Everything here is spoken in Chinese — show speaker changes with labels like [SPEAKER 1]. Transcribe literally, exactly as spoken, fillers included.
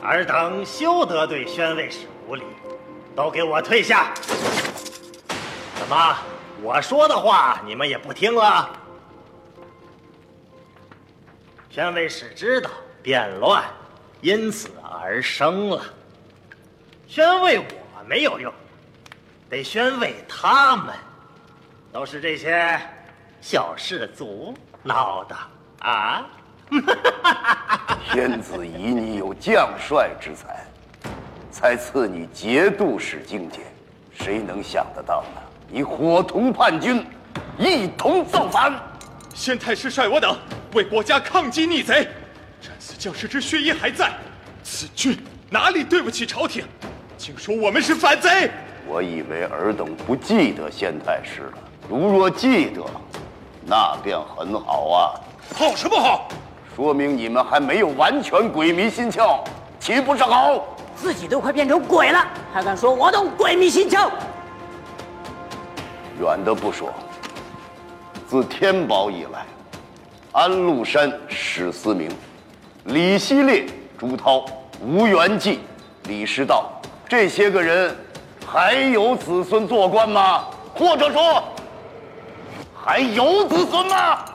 [SPEAKER 1] 尔等休得对宣慰使无礼，都给我退下！怎么，我说的话你们也不听了？宣慰使知道变乱因此而生了，宣慰我没有用，得宣慰他们，都是这些小氏族闹的啊！
[SPEAKER 2] 天子以你有将帅之才，才赐你节度使境界，谁能想得到呢？你伙同叛军，一同造反。
[SPEAKER 3] 宣太师率我等为国家抗击逆贼，战死将士之血液还在，此军哪里对不起朝廷？竟说我们是反贼！
[SPEAKER 2] 我以为尔等不记得宣太师了，如若记得，那便很好啊。
[SPEAKER 3] 好什么好？
[SPEAKER 2] 说明你们还没有完全鬼迷心窍，岂不是好？
[SPEAKER 4] 自己都快变成鬼了，还敢说我懂鬼迷心窍？
[SPEAKER 2] 远的不说，自天宝以来，安禄山、史思明、李希烈、朱涛、吴元济、李师道这些个人，还有子孙做官吗？或者说，还有子孙吗？